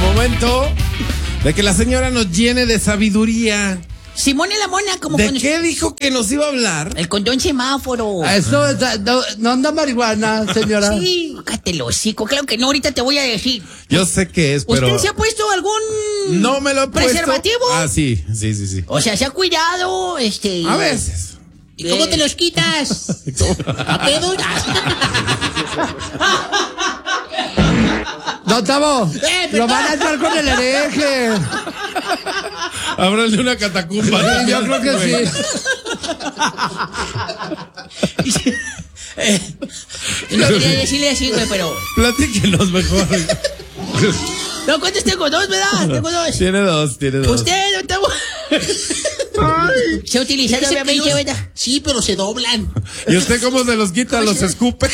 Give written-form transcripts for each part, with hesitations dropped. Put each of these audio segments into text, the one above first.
Momento de que la señora nos llene de sabiduría. Simón y la mona, como ¿De qué dijo que nos iba a hablar? El condón semáforo. Eso no anda marihuana, señora. Sí, cállate el hocico, claro que no, ahorita te voy a decir. Yo sé que es, pero... ¿Usted se ha puesto algún... No me lo he puesto. ¿Preservativo? Ah, sí. O sea, se ha cuidado, A veces. ¿Y cómo te los quitas? ¿A pedo? No, Tavo, lo van a echar con el hereje. Ábrale una catacumba. Sí, yo creo que sí. No quería decirle así, güey, pero... Platíquenos mejor. No, ¿cuántos tengo? ¿Dos, verdad? Tengo dos. Tiene dos. Usted, no tengo... Se utiliza cepillo, ¿verdad? Sí, pero se doblan. ¿Y usted cómo se los quita? ¿Los escupe?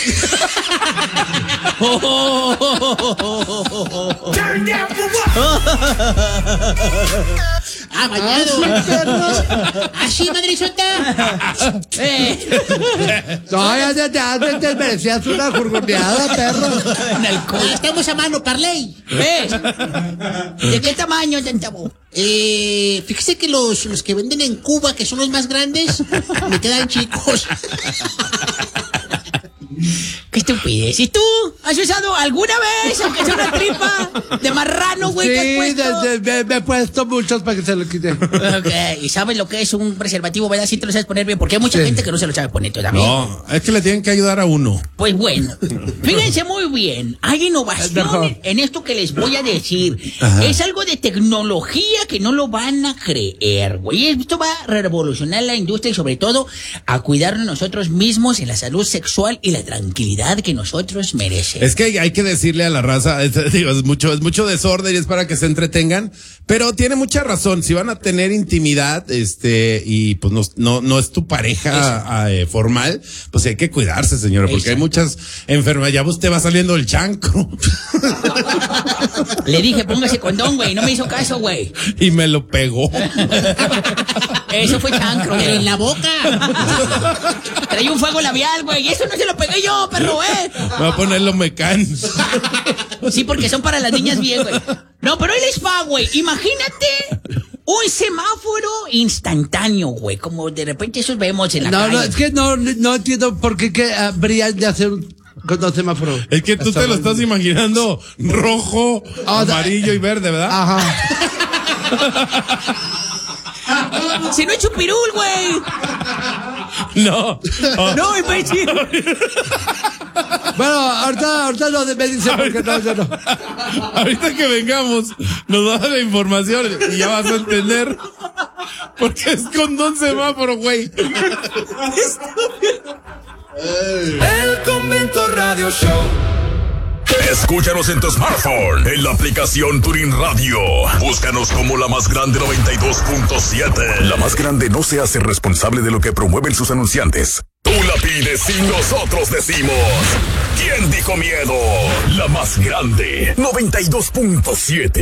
Bañado. Así, madrizota. No, ya te merecías una jurgoneada, perro. En alcohol. Estamos a mano, Parley. ¿Ves? ¿De qué tamaño, Tantabo? Fíjese que los que venden en Cuba, que son los más grandes, me quedan chicos. ¡Qué estupidez! ¿Y tú? ¿Has usado alguna vez, aunque sea una tripa de marrano, güey? Sí, me he puesto muchos para que se lo quite. Ok, ¿y sabes lo que es un preservativo, verdad? Sí te lo sabes poner bien, porque hay mucha gente que no se lo sabe poner todavía. No, es que le tienen que ayudar a uno. Pues bueno, fíjense muy bien, hay innovación en esto que les voy a decir. Ajá. Es algo de tecnología que no lo van a creer, güey. Esto va a revolucionar la industria y sobre todo a cuidarnos nosotros mismos en la salud sexual y la tranquilidad que nosotros merecemos. Es que hay que decirle a la raza, es mucho desorden y es para que se entretengan, pero tiene mucha razón. Si van a tener intimidad, y pues no es tu pareja formal, pues hay que cuidarse, señora, porque hay muchas enfermedades. Ya usted va saliendo del chancro. Le dije, póngase condón, güey, no me hizo caso, güey. Y me lo pegó. Eso fue chancro, güey. En la boca. Traía un fuego labial, güey, y eso no se lo pegué yo, perro, Voy a ponerlo mecán. Sí, porque son para las niñas bien, güey. No, pero ahí les va, güey. Imagínate un semáforo instantáneo, güey. Como de repente esos vemos en la calle. No, es que no entiendo por qué habrían de hacer con dos semáforos. Es que tú te lo estás imaginando rojo, amarillo y verde, ¿verdad? Ajá. Si no es chupirul, güey. No. No, imbécil. Bueno, ahorita lo me dice porque no. Ahorita que vengamos, nos da la información y ya vas a entender. Porque es condón semáforo, güey. El Convento Radio Show. Escúchanos en tu smartphone, en la aplicación TuneIn Radio. Búscanos como La Más Grande 92.7. La Más Grande no se hace responsable de lo que promueven sus anunciantes. Tú la pides y nosotros decimos: ¿quién dijo miedo? La Más Grande 92.7.